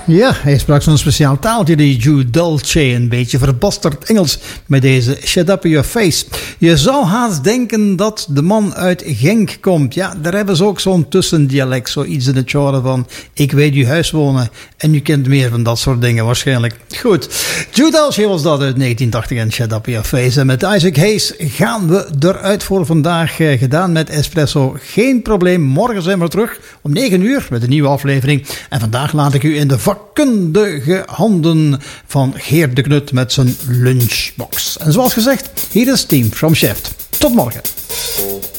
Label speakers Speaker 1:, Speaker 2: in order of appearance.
Speaker 1: Ja, hij sprak zo'n speciaal taaltje, die Joe Dolce. Een beetje verbasterd Engels met deze Shut Up Your Face. Je zou haast denken dat de man uit Genk komt. Ja, daar hebben ze ook zo'n tussendialect. Zoiets in het genre van, ik weet uw huis wonen. En u kent meer van dat soort dingen waarschijnlijk. Goed, Joe Dolce was dat uit 1980 en Shut Up Your Face. En met Isaac Hayes gaan we eruit voor vandaag. Gedaan met Espresso. Geen probleem, morgen zijn we terug om 9 uur met een nieuwe aflevering. En vandaag laat ik u in de vakkundige handen van Geert de Knut met zijn lunchbox. En zoals gezegd, hier is Team from Chef. Tot morgen.